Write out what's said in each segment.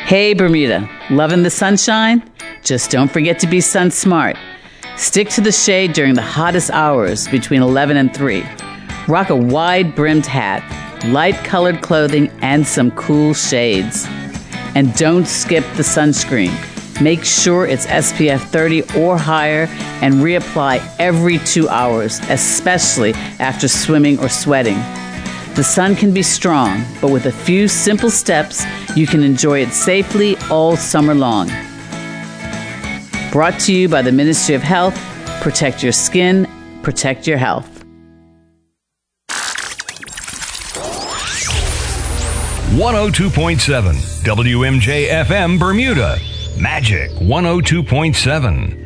Hey Bermuda, loving the sunshine? Just don't forget to be sun smart. Stick to the shade during the hottest hours between 11 and 3. Rock a wide-brimmed hat, light-colored clothing, and some cool shades. And don't skip the sunscreen. Make sure it's SPF 30 or higher and reapply every 2 hours, especially after swimming or sweating. The sun can be strong, but with a few simple steps, you can enjoy it safely all summer long. Brought to you by the Ministry of Health. Protect your skin, protect your health. 102.7 WMJ-FM Bermuda. Magic 102.7.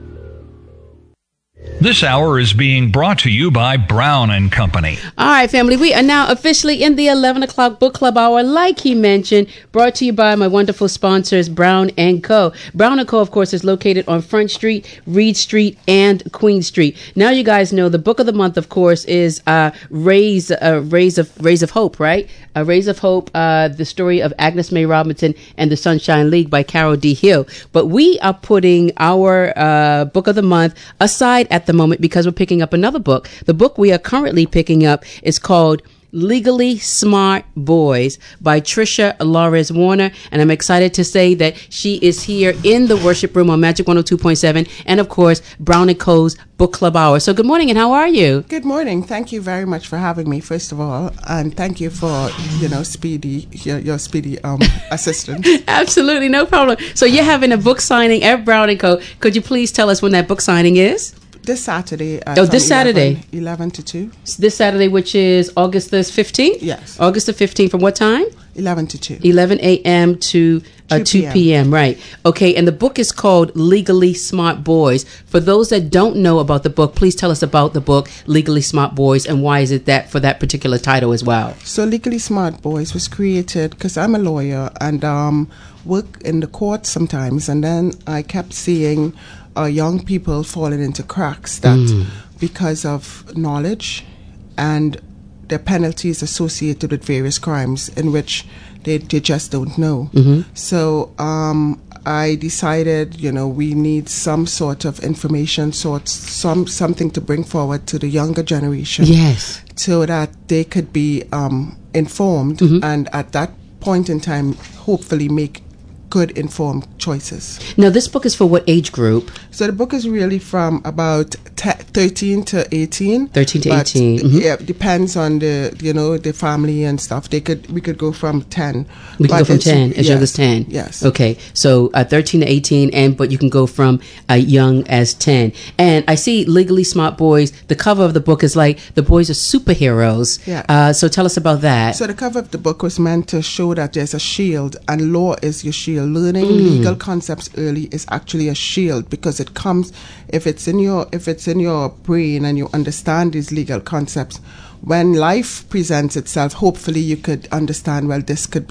This hour is being brought to you by Brown & Company. All right, family, we are now officially in the 11 o'clock book club hour, like he mentioned, brought to you by my wonderful sponsors, Brown & Co. Brown & Co., of course, is located on Front Street, Reed Street, and Queen Street. Now you guys know the book of the month, of course, is Rays of Hope, right? Rays of Hope, the story of Agnes May Robinson and the Sunshine League by Carol D. Hill. But we are putting our book of the month aside at the moment because we're picking up another book. The book we are currently picking up is called Legally Smart Boys by Trisha Lawrence Warner, and I'm excited to say that she is here in the worship room on Magic 102.7 and of course Brown & Co.'s book club hour. So good morning, and how are you? Good morning. Thank you very much for having me, first of all, and thank you for Speedy, your Speedy assistant. Absolutely, no problem. So you're having a book signing at Brown & Co. Could you please tell us when that book signing is? This Saturday. This Saturday. 11 to 2. This Saturday, which is August the 15th? Yes. August the 15th, from what time? 11 to 2. 11 a.m. to 2 p.m., right. Okay, and the book is called Legally Smart Boys. For those that don't know about the book, please tell us about the book, Legally Smart Boys, and why is it that for that particular title as well? So Legally Smart Boys was created because I'm a lawyer and work in the court sometimes, and then I kept seeing young people falling into cracks that because of knowledge and the penalties associated with various crimes in which they just don't know. So I decided, we need some sort of information, something to bring forward to the younger generation. Yes. So that they could be informed and at that point in time, hopefully make good informed choices. Now, this book is for what age group? So the book is really from about 13 to 18. 13 to 18. Yeah, it depends on the family and stuff. We could go from 10. We can go from 10, as young as 10. Yes. Okay, so 13 to 18, but you can go from young as 10. And I see Legally Smart Boys. The cover of the book is like the boys are superheroes. Yeah. So tell us about that. So the cover of the book was meant to show that there's a shield, and law is your shield. Learning legal concepts early is actually a shield because it comes if it's in your brain and you understand these legal concepts. When life presents itself, hopefully you could understand, well, this could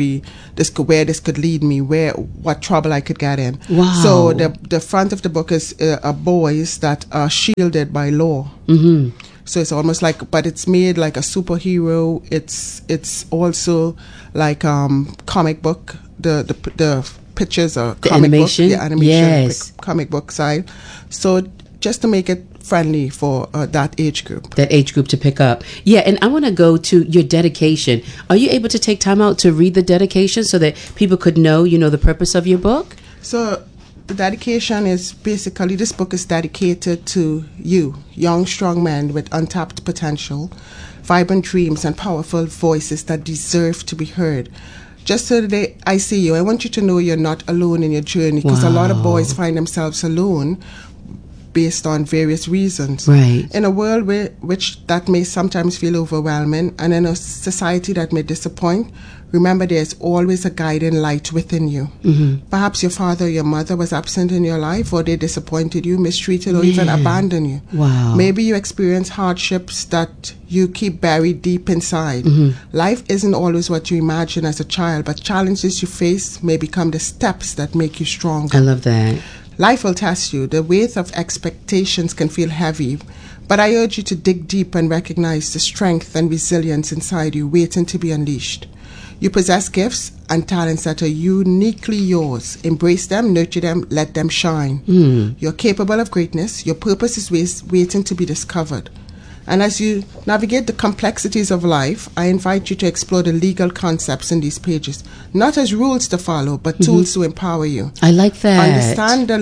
lead me, what trouble I could get in. Wow. So the front of the book is boys that are shielded by law. So it's almost like, but it's made like a superhero. It's also like comic book. The pictures are the comic animation? book. The animation, yes. Comic book style. So just to make it friendly for that age group. That age group to pick up. Yeah, and I want to go to your dedication. Are you able to take time out to read the dedication so that people could know, the purpose of your book? So the dedication is basically, this book is dedicated to you, young, strong men with untapped potential, vibrant dreams, and powerful voices that deserve to be heard. Just so that I see you, I want you to know you're not alone in your journey, because a lot of boys find themselves alone based on various reasons. Right. In a world which that may sometimes feel overwhelming, and in a society that may disappoint, remember there's always a guiding light within you. Perhaps your father or your mother was absent in your life, or they disappointed you, mistreated, or even abandoned you. Wow. Maybe you experience hardships that you keep buried deep inside. Life isn't always what you imagine as a child, but challenges you face may become the steps that make you stronger. I love that. Life will test you. The weight of expectations can feel heavy, but I urge you to dig deep and recognize the strength and resilience inside you waiting to be unleashed. You possess gifts and talents that are uniquely yours. Embrace them, nurture them, let them shine. You're capable of greatness. Your purpose is waiting to be discovered. And as you navigate the complexities of life, I invite you to explore the legal concepts in these pages, not as rules to follow, but tools to empower you. I like that.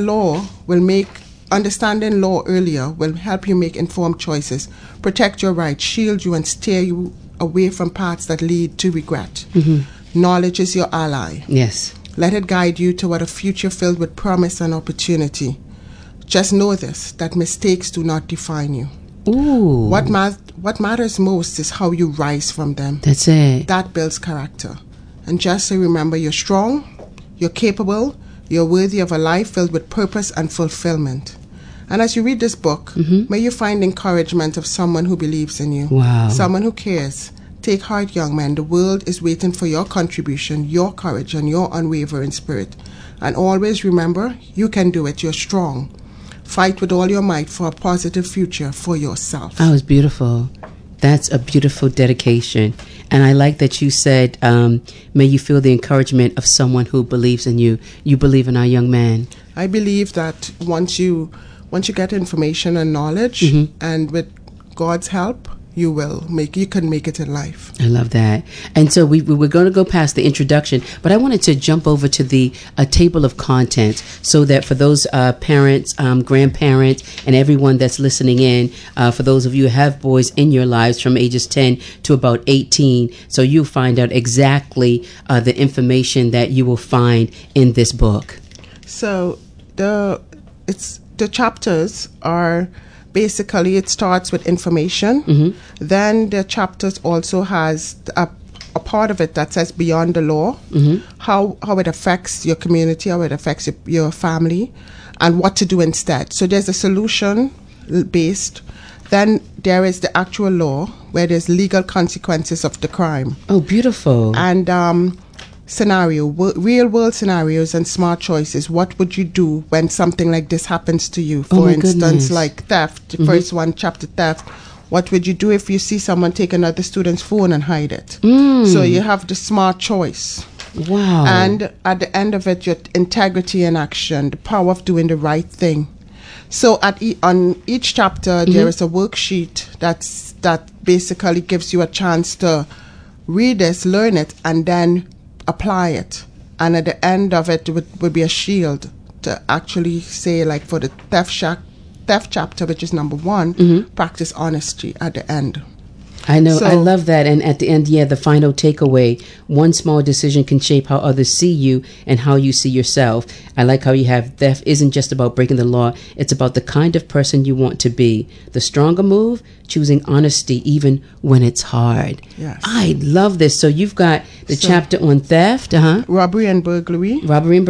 Understanding law earlier will help you make informed choices, protect your rights, shield you, and steer you away from paths that lead to regret. Knowledge is your ally. Yes. Let it guide you toward a future filled with promise and opportunity. Just know this, that mistakes do not define you. Ooh. What matters most is how you rise from them. That's it. That builds character. And just to remember, you're strong, you're capable, you're worthy of a life filled with purpose and fulfillment. And as you read this book, may you find encouragement of someone who believes in you. Wow. Someone who cares. Take heart, young man. The world is waiting for your contribution, your courage, and your unwavering spirit. And always remember, you can do it. You're strong. Fight with all your might for a positive future for yourself. That was beautiful. That's a beautiful dedication. And I like that you said, may you feel the encouragement of someone who believes in you. You believe in our young man. I believe that once you get information and knowledge, and with God's help, you can make it in life. I love that. And so we're going to go past the introduction, but I wanted to jump over to the table of contents so that for those parents, grandparents, and everyone that's listening in, for those of you who have boys in your lives from ages 10 to about 18, so you'll find out exactly the information that you will find in this book. So the chapters are basically, it starts with information. Then the chapters also has a part of it that says beyond the law, how it affects your community, how it affects your family, and what to do instead. So there's a solution based. Then there is the actual law, where there's legal consequences of the crime. Oh, beautiful. And real world scenarios and smart choices. What would you do when something like this happens to you? For instance, like theft, the first one, chapter theft. What would you do if you see someone take another student's phone and hide it? So you have the smart choice. Wow. And at the end of it, your integrity in action, the power of doing the right thing. So on each chapter, there is a worksheet that basically gives you a chance to read this, learn it, and then apply it. And at the end of it would be a shield to actually say, like for the theft chapter, which is number 1, practice honesty at the end. I know. I love that. And at the end, the final takeaway, one small decision can shape how others see you and how you see yourself. I like how you have theft isn't just about breaking the law. It's about the kind of person you want to be. The stronger move, choosing honesty even when it's hard. Yes. I love this. So you've got the chapter on theft, robbery and burglary.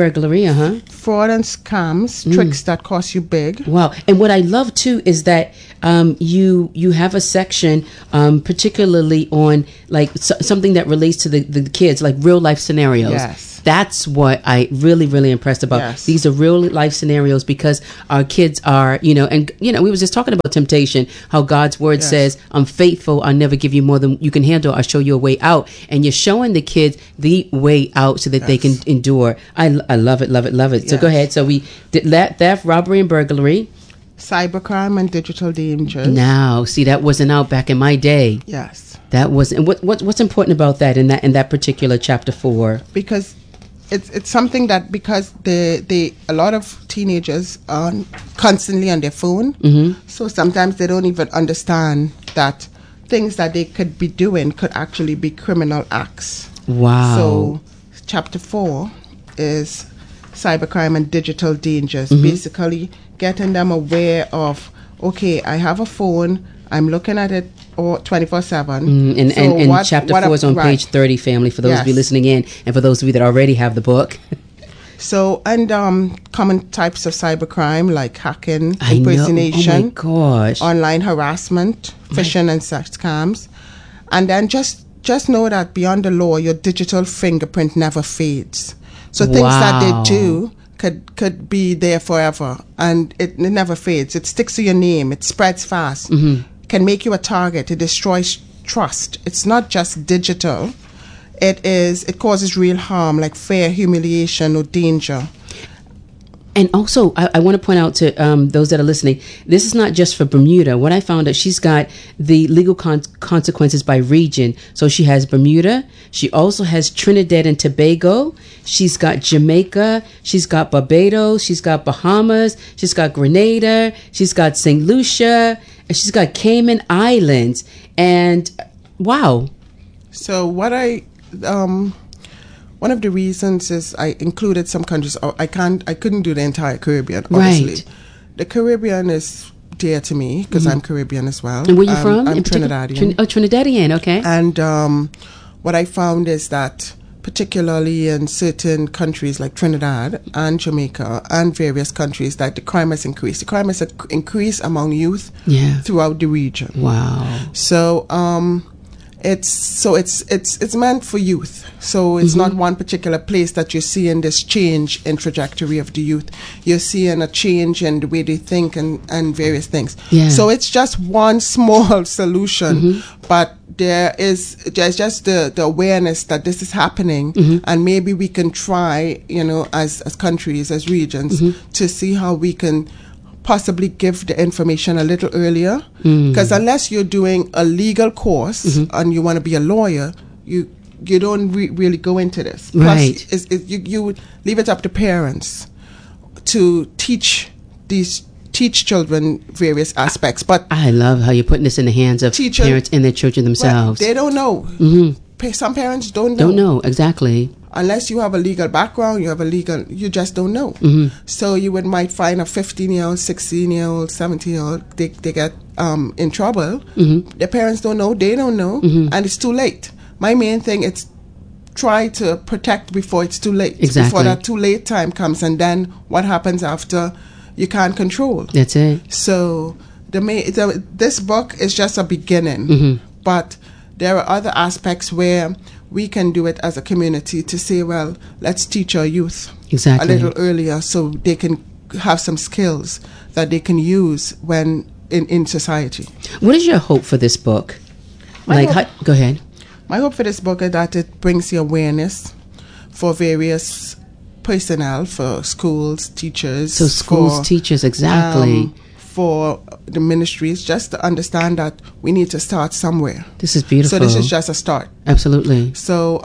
Fraud and scams, tricks that cost you big. Wow. And what I love too is that you have a section particularly on like something that relates to the kids, like real life scenarios. Yes. That's what I really impressed about. Yes. These are real life scenarios because our kids are, we was just talking about temptation, how God's word says, I'm faithful, I'll never give you more than you can handle, I'll show you a way out. And you're showing the kids the way out so that they can endure. I love it. Yes. So go ahead. So we did theft, robbery, and burglary. Cybercrime and digital dangers. Now, see, that wasn't out back in my day. Yes. That wasn't. What's important about that in that particular chapter 4? Because it's something that because a lot of teenagers are constantly on their phone, so sometimes they don't even understand that things that they could be doing could actually be criminal acts. Wow. So chapter 4 is cybercrime and digital dangers, basically getting them aware of, okay, I have a phone, I'm looking at it 24/7. And chapter 4 is on page 30, family, for those of you listening in, and for those of you that already have the book. So, and common types of cybercrime like hacking, impersonation, online harassment, phishing and sex scams. And then just know that beyond the law, your digital fingerprint never fades. So things that they do could be there forever, and it never fades. It sticks to your name. It spreads fast. Can make you a target. It destroys trust. It's not just digital. it causes real harm, like fear, humiliation, or danger. And also, I want to point out to those that are listening, this is not just for Bermuda. What I found out, she's got the legal consequences by region. So she has Bermuda. She also has Trinidad and Tobago. She's got Jamaica. She's got Barbados. She's got Bahamas. She's got Grenada. She's got St. Lucia. And she's got Cayman Islands. And wow. So what one of the reasons is I included some countries. I couldn't do the entire Caribbean, obviously. Right. The Caribbean is dear to me because I'm Caribbean as well. And where you from? I'm Trinidadian. Trinidadian, okay. And what I found is that particularly in certain countries like Trinidad and Jamaica and various countries, that the crime has increased. The crime has increased among youth throughout the region. Wow. So it's meant for youth. So it's not one particular place that you're seeing this change in trajectory of the youth. You're seeing a change in the way they think and various things. Yeah. So it's just one small solution, but there's just the awareness that this is happening, and maybe we can try, as countries, as regions, to see how we can possibly give the information a little earlier, because unless you're doing a legal course and you want to be a lawyer, you don't really go into this. Right. Plus, you would leave it up to parents to teach children various aspects. But I love how you're putting this in the hands of parents and their children themselves. Well, they don't know. Some parents don't know. Don't know, exactly. Unless you have a legal background, you just don't know. So you might find a 15-year-old, 16-year-old, 17-year-old, they get in trouble. Their parents don't know, they don't know, and it's too late. My main thing is try to protect before it's too late. Exactly. Before that too late time comes, and then what happens after you can't control. That's it. So this book is just a beginning, but there are other aspects where we can do it as a community to say, well, let's teach our youth a little earlier so they can have some skills that they can use when in society. What is your hope for this book? Go ahead. My hope for this book is that it brings the awareness for various personnel, for schools, teachers. So schools, teachers, exactly. For the ministries, just to understand that we need to start somewhere. This is beautiful. So this is just a start. Absolutely. So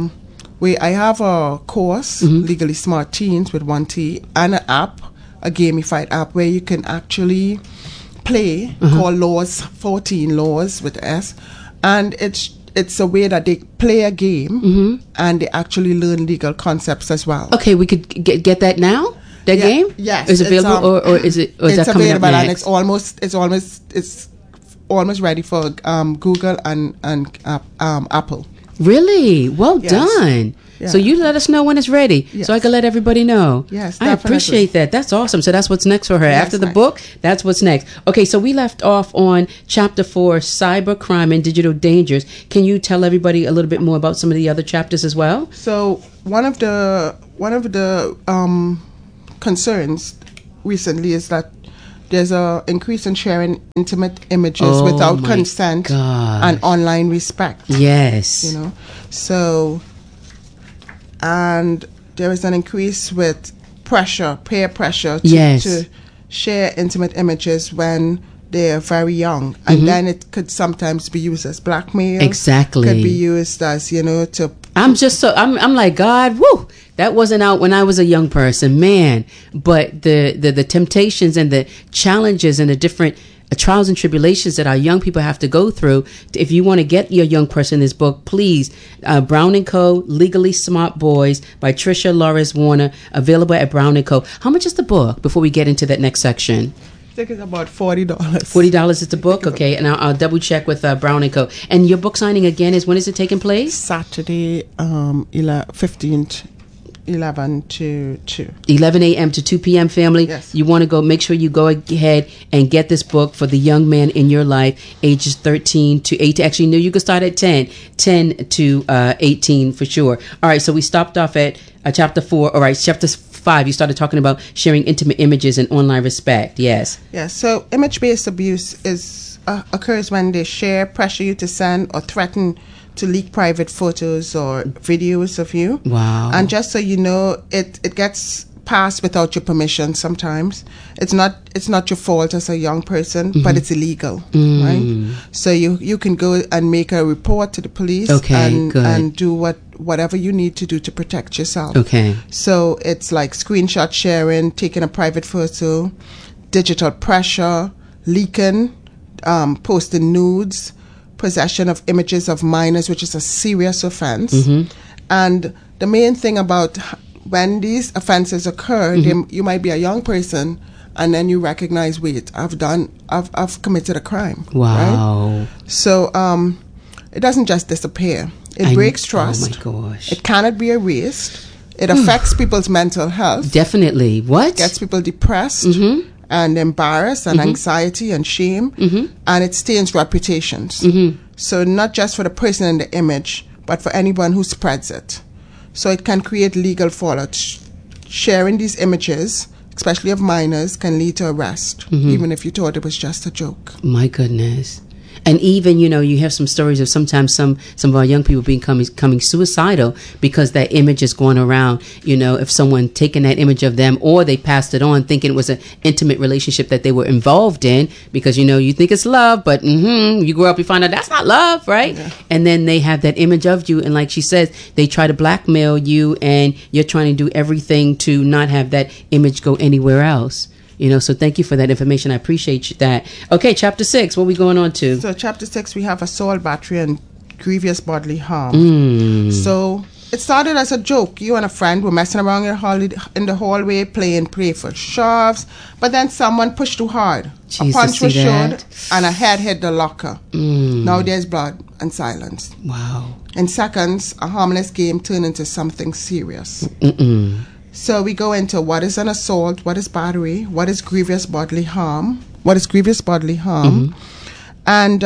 I have a course, Legally Smart Teens with 1 T, and an app, a gamified app where you can actually play called Laws 14, Laws with S, and it's a way that they play a game and they actually learn legal concepts as well. Okay, we could get that now. That game? Yes. Is it available, or is it? Or is it's that coming available, up next? and it's almost ready for Google and Apple. Really? Well done. Yeah. So you let us know when it's ready, so I can let everybody know. Yes, I definitely. appreciate that. That's awesome. So that's what's next for her. Yes, After the nice. book, that's what's next. Okay, so we left off on chapter 4, cybercrime and digital dangers. Can you tell everybody a little bit more about some of the other chapters as well? So one of the concerns recently is that there's a increase in sharing intimate images without consent and online respect. Yes. So, and there is an increase with peer pressure to share intimate images when they are very young, and then it could sometimes be used as blackmail. Exactly. Could be used as to. I'm like, God, woo, that wasn't out when I was a young person, man. But the temptations and the challenges and the different trials and tribulations that our young people have to go through. If you want to get your young person this book, please, Brown & Co., Legally Smart Boys by Trisha Loris Warner, available at Brown & Co. How much is the book before we get into that next section? I think it's about $40. $40 is the book? Okay, and I'll double check with Brown & Co. And your book signing again is, when is it taking place? Saturday, 15th, 11 to 2. 11 a.m. to 2 p.m., family. Yes. You want to go, make sure you go ahead and get this book for the young man in your life, ages 13 to 18. Actually, no, you can start at 10 to 18 for sure. All right, so we stopped off at chapter 4. All right, chapter 5, you started talking about sharing intimate images and online respect. Yes. Yes, so image-based abuse occurs when they share, pressure you to send, or threaten to leak private photos or videos of you. Wow. And just so you know, it gets passed without your permission sometimes. It's not your fault as a young person, but it's illegal, right? So you can go and make a report to the police and do whatever you need to do to protect yourself. Okay. So it's like screenshot sharing, taking a private photo, digital pressure, leaking, posting nudes, possession of images of minors, which is a serious offense. And the main thing about when these offenses occur, you might be a young person, and then you recognize, wait, I've committed a crime. Wow. Right? So it doesn't just disappear. It breaks trust. Oh my gosh. It cannot be erased. It affects people's mental health. Definitely. What? Gets people depressed and embarrassed and anxiety and shame. And it stains reputations. So not just for the person in the image, but for anyone who spreads it. So it can create legal fallout. Sharing these images, especially of minors, can lead to arrest, even if you thought it was just a joke. My goodness. And even, you have some stories of sometimes some of our young people becoming suicidal because that image is going around. If someone taken that image of them, or they passed it on thinking it was an intimate relationship that they were involved in, because you think it's love, but you grow up, you find out that's not love, right? Yeah. And then they have that image of you, and like she says, they try to blackmail you, and you're trying to do everything to not have that image go anywhere else. So thank you for that information. I appreciate that. Okay, chapter 6, what are we going on to? So chapter 6, we have assault, battery, and grievous bodily harm. So it started as a joke. You and a friend were messing around in the hallway playing playful shoves, but then someone pushed too hard. Jesus, a punch was showed, and a head hit the locker. Now there's blood and silence. Wow. In seconds, a harmless game turned into something serious. So we go into what is an assault, what is battery, what is grievous bodily harm, and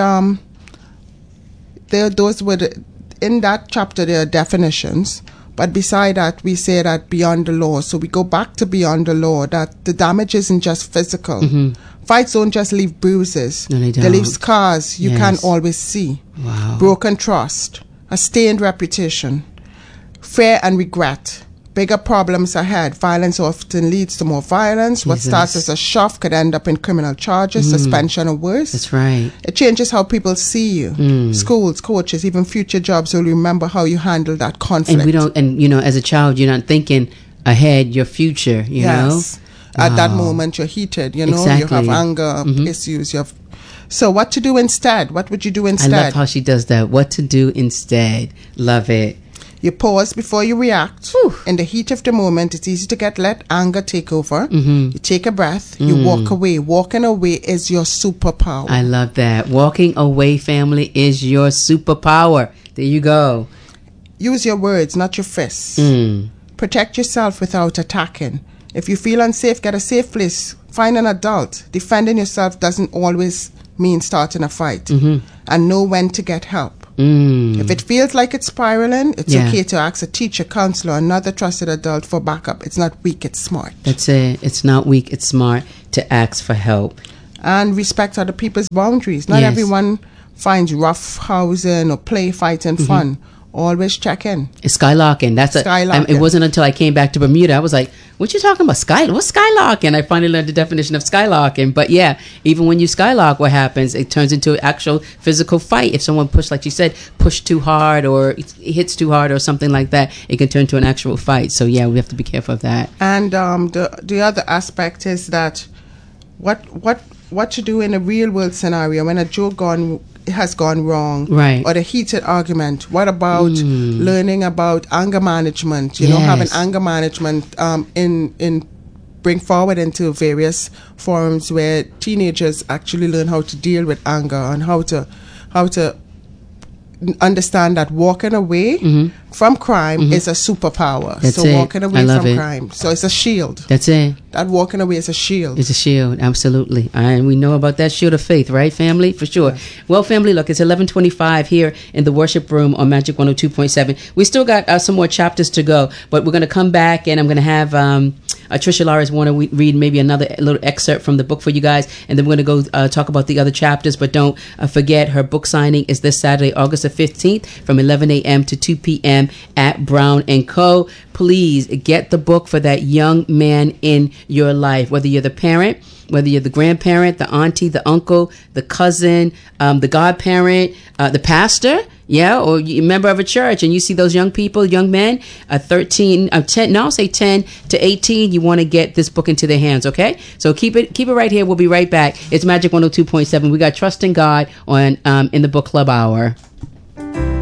in that chapter there are definitions, but beside that we say that beyond the law. So we go back to beyond the law, that the damage isn't just physical. Fights don't just leave bruises. No, they leave scars you can't always see. Wow. Broken trust, a stained reputation, fear and regret. Bigger problems ahead. Violence often leads to more violence. Jesus. What starts as a shove could end up in criminal charges, suspension, or worse. That's right. It changes how people see you. Schools, coaches, even future jobs will remember how you handle that conflict. And as a child, you're not thinking ahead your future, you know? At that moment, you're heated, Exactly. You have anger issues, So what to do instead? What would you do instead? I love how she does that. What to do instead. Love it. You pause before you react. Whew. In the heat of the moment, it's easy to let anger take over. You take a breath. You walk away. Walking away is your superpower. I love that. Walking away, family, is your superpower. There you go. Use your words, not your fists. Protect yourself without attacking. If you feel unsafe, get a safe place. Find an adult. Defending yourself doesn't always mean starting a fight. And know when to get help. If it feels like it's spiraling, it's okay to ask a teacher, counselor, another trusted adult for backup. It's not weak, it's smart. That's it. It's not weak, it's smart to ask for help. And respect other people's boundaries. Not everyone finds rough housing or play fighting fun. Always check in. It's skylarking. It wasn't until I came back to Bermuda I was like, what you talking about? What's skylarking? I finally learned the definition of skylarking. But yeah, even when you skylark, what happens? It turns into an actual physical fight. If someone like you said, push too hard or hits too hard or something like that, it can turn to an actual fight. So yeah, we have to be careful of that. And the other aspect is that what to do in a real world scenario when a joke has gone wrong, right? Or the heated argument. What about learning about anger management? Having anger management in bring forward into various forums where teenagers actually learn how to deal with anger and how to understand that walking away from crime is a superpower. Walking away from crime. So it's a shield. That's it. That walking away is a shield. It's a shield, absolutely. And we know about that shield of faith, right, family? For sure. Yeah. Well, family, look, it's 11:25 here in the worship room on Magic 102.7. We still got some more chapters to go, but we're going to come back and I'm going to have Trisha Laris want to read maybe another little excerpt from the book for you guys, and then we're going to go talk about the other chapters. But don't forget, her book signing is this Saturday, August the 15th, from 11 a.m. to 2 p.m. at Brown & Co. Please get the book for that young man in your life, whether you're the parent, whether you're the grandparent, the auntie, the uncle, the cousin, the godparent, the pastor, or you're a member of a church, and you see those young people, young men, 10 to 18, you want to get this book into their hands, okay? So keep it right here. We'll be right back. It's Magic 102.7. We got Trust in God on in the Book Club Hour.